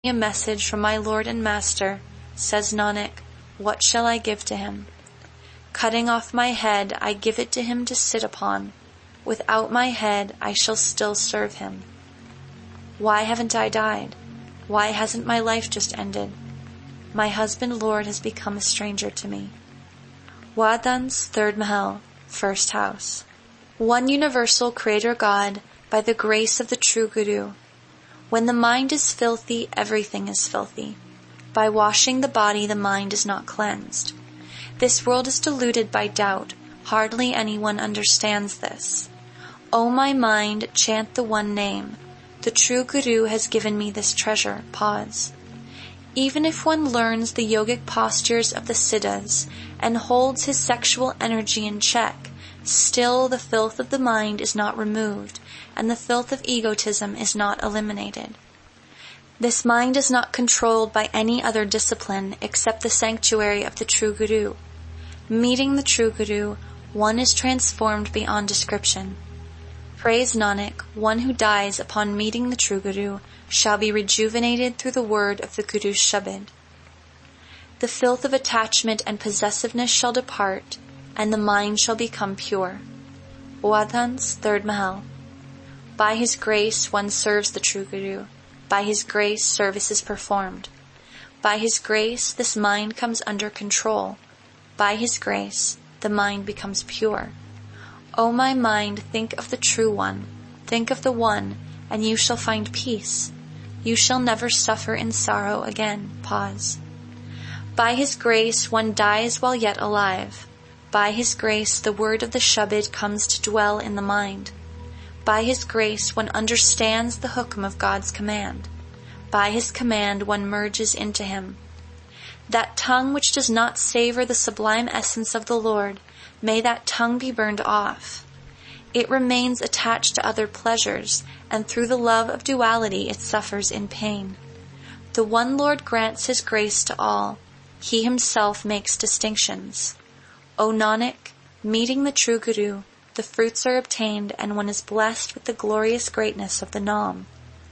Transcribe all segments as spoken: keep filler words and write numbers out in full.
A message from my Lord and Master, says Nanak, what shall I give to him? Cutting off my head, I give it to him to sit upon. Without my head, I shall still serve him. Why haven't I died? Why hasn't my life just ended? My husband Lord has become a stranger to me. Wadhan's third Mahal, first house. One universal Creator God, by the grace of the true Guru. When the mind is filthy, everything is filthy. By washing the body, the mind is not cleansed. This world is deluded by doubt. Hardly anyone understands this. O my mind, chant the one name. The true Guru has given me this treasure. Pause. Even if one learns the yogic postures of the siddhas and holds his sexual energy in check, still the filth of the mind is not removed, and the filth of egotism is not eliminated. This mind is not controlled by any other discipline except the sanctuary of the true Guru. Meeting the true Guru, one is transformed beyond description. Praise Nanak, one who dies upon meeting the true Guru shall be rejuvenated through the word of the Guru's Shabad. The filth of attachment and possessiveness shall depart, and the mind shall become pure. Wadhan's third Mahal. By his grace one serves the true Guru. By his grace service is performed. By his grace this mind comes under control. By his grace the mind becomes pure. O my mind, think of the true one. Think of the one, and you shall find peace. You shall never suffer in sorrow again. Pause. By his grace one dies while yet alive. By his grace the word of the Shabad comes to dwell in the mind. By his grace one understands the hukm of God's command. By his command one merges into him. That tongue which does not savor the sublime essence of the Lord, may that tongue be burned off. It remains attached to other pleasures, and through the love of duality it suffers in pain. The one Lord grants his grace to all. He himself makes distinctions. O Nanak, meeting the true Guru, the fruits are obtained and one is blessed with the glorious greatness of the Nam.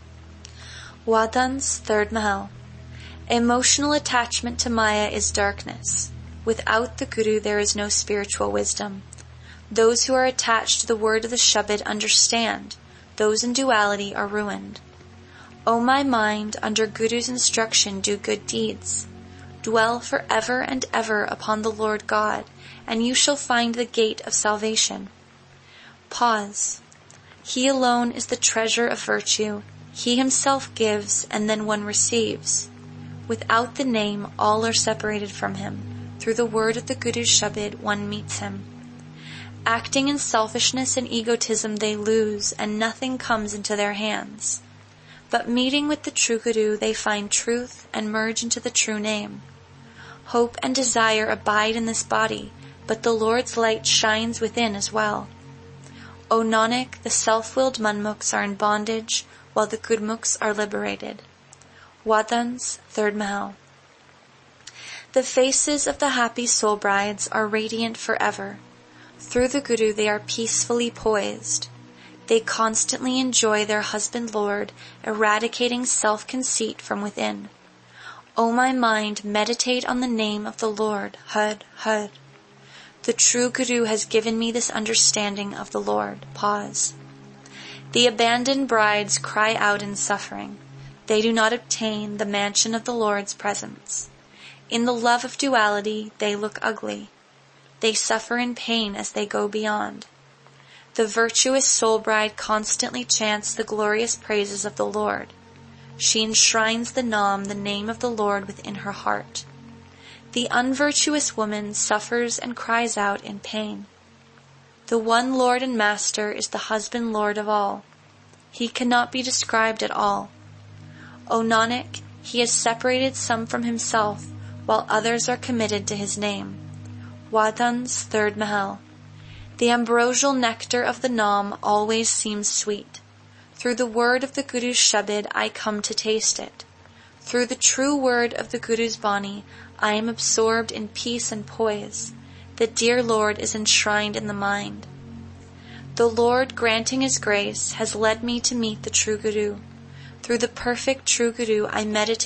Wadhan's third Mahal. Emotional attachment to Maya is darkness. Without the Guru there is no spiritual wisdom. Those who are attached to the word of the Shabad understand. Those in duality are ruined. O my mind, under Guru's instruction do good deeds. Dwell for ever and ever upon the Lord God, and you shall find the gate of salvation. Pause. He alone is the treasure of virtue. He himself gives, and then one receives. Without the name, all are separated from him. Through the word of the Guru's Shabad, one meets him. Acting in selfishness and egotism they lose, and nothing comes into their hands. But meeting with the true Guru, they find truth and merge into the true name. Hope and desire abide in this body, but the Lord's light shines within as well. O Nanak, the self-willed Manmukhs are in bondage, while the Gurmukhs are liberated. Wadhan's third Mahal. The faces of the happy soul brides are radiant forever. Through the Guru they are peacefully poised. They constantly enjoy their husband Lord, eradicating self-conceit from within. O my mind, meditate on the name of the Lord, Had, Had. The true Guru has given me this understanding of the Lord. Pause. The abandoned brides cry out in suffering. They do not obtain the mansion of the Lord's presence. In the love of duality, they look ugly. They suffer in pain as they go beyond. The virtuous soul bride constantly chants the glorious praises of the Lord. She enshrines the Nam, the name of the Lord, within her heart. The unvirtuous woman suffers and cries out in pain. The one Lord and Master is the husband Lord of all. He cannot be described at all. O Nanak, he has separated some from himself, while others are committed to his name. Wadhan's third Mahal. The ambrosial nectar of the Nam always seems sweet. Through the word of the Guru's Shabad I come to taste it. Through the true word of the Guru's Bani I am absorbed in peace and poise. The dear Lord is enshrined in the mind. The Lord, granting his grace, has led me to meet the true Guru. Through the perfect true Guru I meditate